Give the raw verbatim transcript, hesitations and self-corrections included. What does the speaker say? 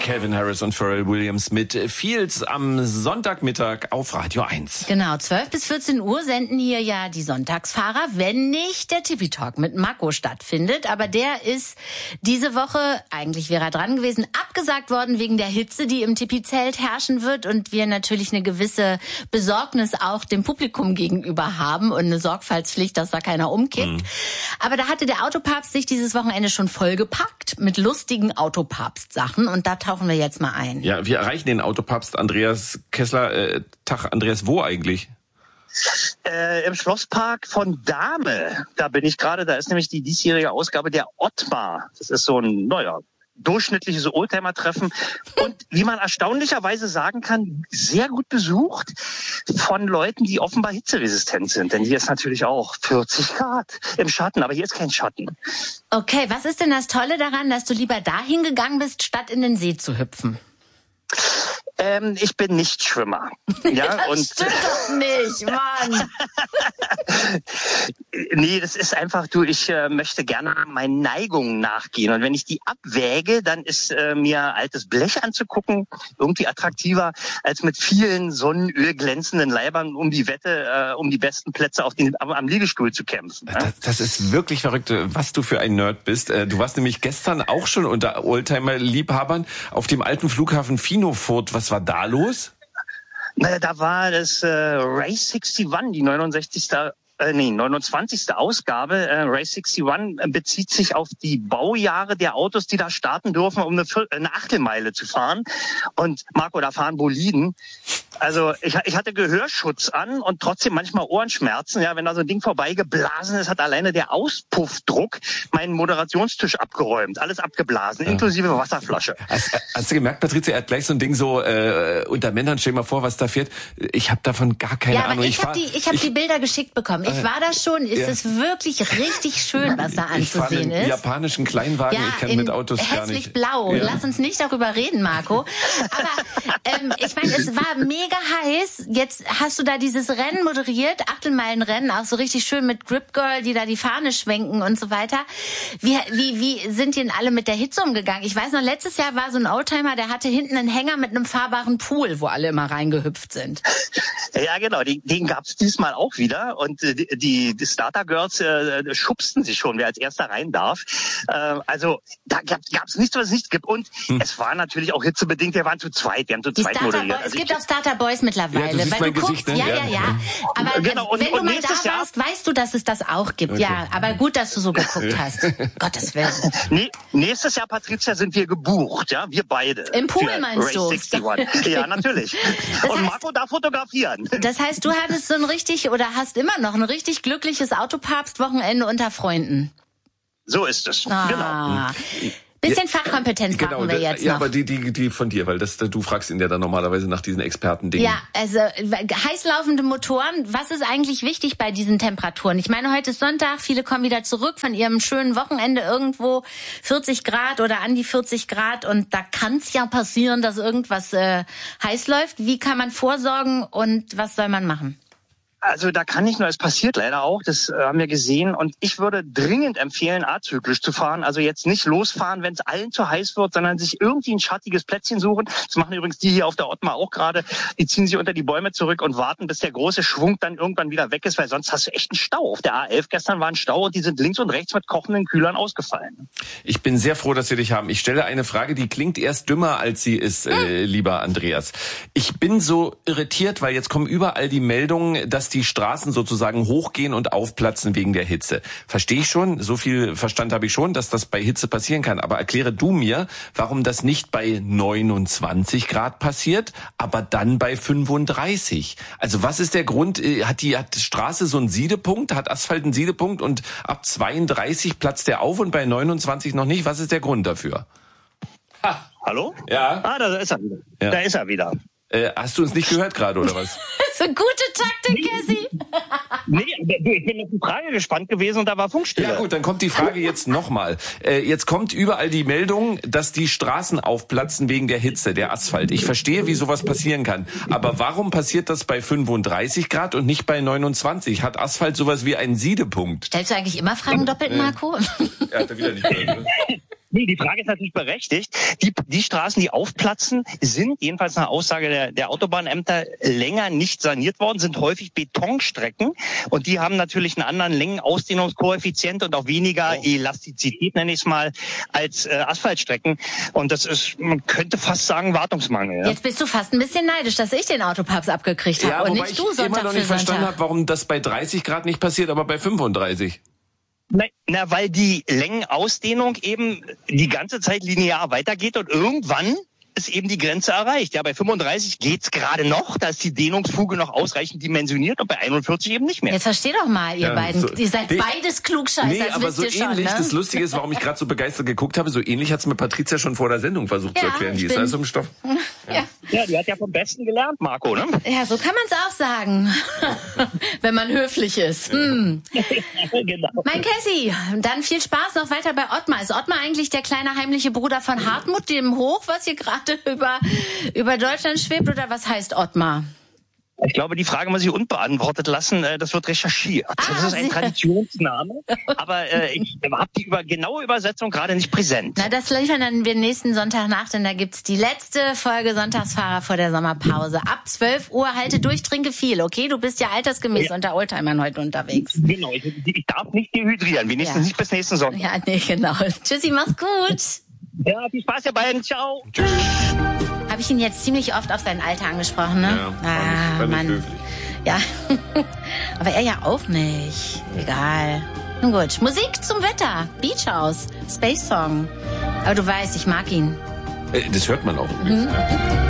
Calvin Harris und Pharrell Williams mit Fields am Sonntagmittag auf Radio eins. Genau, zwölf bis vierzehn Uhr senden hier ja die Sonntagsfahrer, wenn nicht der Tippi Talk mit Marco stattfindet. Aber der ist diese Woche, eigentlich wäre er dran gewesen, abgesagt worden wegen der Hitze, die im Tippi-Zelt herrschen wird. Und wir natürlich eine gewisse Besorgnis auch dem Publikum gegenüber haben und eine Sorgfaltspflicht, dass da keiner umkippt. Mhm. Aber da hatte der Autopapst sich dieses Wochenende schon vollgepackt mit lustigen Autopapst-Sachen. Und da tauchen wir jetzt mal ein. Ja, wir erreichen den Autopapst Andreas Kessler. Äh, Tag, Andreas, wo eigentlich? Äh, Im Schlosspark von Dahme. Da bin ich gerade. Da ist nämlich die diesjährige Ausgabe der Ottmar. Das ist so ein, naja, durchschnittliches Oldtimer-Treffen. Und wie man erstaunlicherweise sagen kann, sehr gut besucht von Leuten, die offenbar hitzeresistent sind. Denn hier ist natürlich auch vierzig Grad im Schatten, aber hier ist kein Schatten. Okay, was ist denn das Tolle daran, dass du lieber dahin gegangen bist, statt in den See zu hüpfen? Ähm, ich bin nicht Schwimmer. Ja, das und stimmt doch nicht, Mann. Nee, das ist einfach, du, ich äh, möchte gerne meinen Neigungen nachgehen. Und wenn ich die abwäge, dann ist äh, mir altes Blech anzugucken irgendwie attraktiver, als mit vielen Sonnenöl glänzenden Leibern um die Wette, äh, um die besten Plätze auf den, am, am Liegestuhl zu kämpfen. Ja? Das, das ist wirklich verrückt, was du für ein Nerd bist. Du warst nämlich gestern auch schon unter Oldtimer-Liebhabern auf dem alten Flughafen Finofurt. Was war da los? Na, da war das äh, Race einundsiebzig, die neunundsechzigste Äh, nee, neunundzwanzigste Ausgabe. Äh, Race einundsiebzig äh, bezieht sich auf die Baujahre der Autos, die da starten dürfen, um eine, Vier- eine Achtelmeile zu fahren. Und Marco, da fahren Boliden. Also ich, ich hatte Gehörschutz an und trotzdem manchmal Ohrenschmerzen. Ja, wenn da so ein Ding vorbeigeblasen ist, hat alleine der Auspuffdruck meinen Moderationstisch abgeräumt. Alles abgeblasen, ja. Inklusive Wasserflasche. Hast, hast du gemerkt, Patricia, er hat gleich so ein Ding so äh, unter Männern, stell dir mal vor, was da fährt. Ich habe davon gar keine ja, Ahnung. Aber ich, ich habe die, ich hab ich, die Bilder geschickt bekommen. Ich war da schon. Ist es ja. wirklich richtig schön, was da anzusehen ich fahre einen ist? japanischen Kleinwagen. Ja, ich kann mit Autos gar nicht. Hässlich blau. Ja. Lass uns nicht darüber reden, Marco. Aber ähm, ich meine, es war mega heiß. Jetzt hast du da dieses Rennen moderiert, Achtelmeilenrennen, auch so richtig schön mit Grip Girl, die da die Fahne schwenken und so weiter. Wie, wie, wie sind die denn alle mit der Hitze umgegangen? Ich weiß noch, letztes Jahr war so ein Oldtimer, der hatte hinten einen Hänger mit einem fahrbaren Pool, wo alle immer reingehüpft sind. Ja, genau. Den, den gab es diesmal auch wieder. Und äh, die, die Starter Girls äh, schubsten sich schon, wer als erster rein darf. Äh, also da gab es nichts, was es nicht gibt. Und hm. es war natürlich auch hitzebedingt. Wir waren zu zweit. Wir haben zu die zweit Starter moderiert. Boy, also es gibt auch Starter Boys mittlerweile. Ja, du siehst weil mein du Gesicht, guckst, ne? ja, ja, ja. Aber genau. und, wenn und du mal da Jahr warst, weißt du, dass es das auch gibt. Okay. Ja, aber gut, dass du so geguckt hast. Gottes Willen. Nee, nächstes Jahr, Patricia, sind wir gebucht. Ja, wir beide. Im Pool meinst du? einundsiebzig. Ja, natürlich. Das und heißt, Marco darf fotografieren. Das heißt, du hattest so ein richtig oder hast immer noch ein richtig glückliches Autopapst-Wochenende unter Freunden. So ist es. Ah. Genau. Bisschen Fachkompetenz genau, brauchen wir jetzt ja, noch. aber die, die, die von dir, weil das, du fragst ihn ja dann normalerweise nach diesen Experten-Dingen. Ja, also heißlaufende Motoren, was ist eigentlich wichtig bei diesen Temperaturen? Ich meine, heute ist Sonntag, viele kommen wieder zurück von ihrem schönen Wochenende irgendwo, vierzig Grad oder an die vierzig Grad und da kann es ja passieren, dass irgendwas äh, heiß läuft. Wie kann man vorsorgen und was soll man machen? Also da kann nicht nur, es passiert leider auch, das äh, haben wir gesehen. Und ich würde dringend empfehlen, azyklisch zu fahren. Also jetzt nicht losfahren, wenn es allen zu heiß wird, sondern sich irgendwie ein schattiges Plätzchen suchen. Das machen übrigens die hier auf der Ottmar auch gerade. Die ziehen sich unter die Bäume zurück und warten, bis der große Schwung dann irgendwann wieder weg ist, weil sonst hast du echt einen Stau. Auf der A elf gestern war ein Stau und die sind links und rechts mit kochenden Kühlern ausgefallen. Ich bin sehr froh, dass wir dich haben. Ich stelle eine Frage, die klingt erst dümmer, als sie ist, äh, lieber Andreas. Ich bin so irritiert, weil jetzt kommen überall die Meldungen, dass die Straßen sozusagen hochgehen und aufplatzen wegen der Hitze. Verstehe ich schon, so viel Verstand habe ich schon, dass das bei Hitze passieren kann. Aber erkläre du mir, warum das nicht bei neunundzwanzig Grad passiert, aber dann bei fünfunddreißig. Also was ist der Grund? Hat die hat Straße so einen Siedepunkt, hat Asphalt einen Siedepunkt und ab zweiunddreißig platzt der auf und bei neunundzwanzig noch nicht? Was ist der Grund dafür? Ha. Hallo? Ja. Ah, da ist er wieder. Ja. Da ist er wieder. Äh, hast du uns nicht gehört gerade, oder was? Das ist eine gute Taktik, Cassie. Nee, ich bin auf die Frage gespannt gewesen und da war Funkstille. Ja gut, dann kommt die Frage jetzt nochmal. Äh, jetzt kommt überall die Meldung, dass die Straßen aufplatzen wegen der Hitze, der Asphalt. Ich verstehe, wie sowas passieren kann. Aber warum passiert das bei fünfunddreißig Grad und nicht bei neunundzwanzig? Hat Asphalt sowas wie einen Siedepunkt? Stellst du eigentlich immer Fragen doppelt, Marco? Er hat da wieder nicht gehört, ne? Nee, die Frage ist natürlich berechtigt. Die, die Straßen, die aufplatzen, sind jedenfalls nach Aussage der, der Autobahnämter länger nicht saniert worden, sind häufig Betonstrecken und die haben natürlich einen anderen Längenausdehnungskoeffizient und auch weniger oh. Elastizität, nenne ich es mal, als äh, Asphaltstrecken. Und das ist, man könnte fast sagen, Wartungsmangel. Ja? Jetzt bist du fast ein bisschen neidisch, dass ich den Autopapst abgekriegt habe ja, und wobei nicht du ich Sonntag immer noch nicht für verstanden Sonntag. habe, warum das bei dreißig Grad nicht passiert, aber bei fünfunddreißig. Na, na, weil die Längenausdehnung eben die ganze Zeit linear weitergeht und irgendwann ist eben die Grenze erreicht. Ja, bei fünfunddreißig geht's gerade noch, da ist die Dehnungsfuge noch ausreichend dimensioniert und bei einundvierzig eben nicht mehr. Jetzt versteht doch mal, ihr Ja, beiden. so- ihr seid Nee. beides Klugscheißer, Nee, das aber wisst so ihr schon, ähnlich, ne? das Lustige ist, warum ich gerade so begeistert geguckt habe, so ähnlich hat's mir Patricia schon vor der Sendung versucht zu Ja, erklären. Die ich ist bin- also im Stoff. Ja. Ja, die hat ja vom Besten gelernt, Marco, ne? Ja, so kann man es auch sagen, wenn man höflich ist. Hm. Genau. Mein Cassie, dann viel Spaß noch weiter bei Ottmar. Ist Ottmar eigentlich der kleine heimliche Bruder von Hartmut, dem Hoch, was hier gerade über, über Deutschland schwebt, oder was heißt Ottmar? Ich glaube, die Frage muss ich unbeantwortet lassen. Äh, Das wird recherchiert. Ah, Das ist ein sehr- Traditionsname. Aber äh, ich habe die über, genaue Übersetzung gerade nicht präsent. Na, das liefern dann wir nächsten Sonntag nach, denn da gibt's die letzte Folge Sonntagsfahrer vor der Sommerpause. Ab zwölf Uhr, halte durch, trinke viel, okay? Du bist ja altersgemäß Ja. unter Oldtimern heute unterwegs. Genau, ich, ich darf nicht dehydrieren. Wenigstens Ja. nicht bis nächsten Sonntag. Ja, nee, genau. Tschüssi, mach's gut. Ja, viel Spaß, ihr beiden. Ciao. Habe ich ihn jetzt ziemlich oft auf sein Alter angesprochen, ne? Ja, war nicht- war nicht Mann. höflich. Ja, aber er ja auch nicht. Egal. Nun gut, Musik zum Wetter. Beach House, Space Song. Aber du weißt, ich mag ihn. Äh, Das hört man auch übrigens. Ne?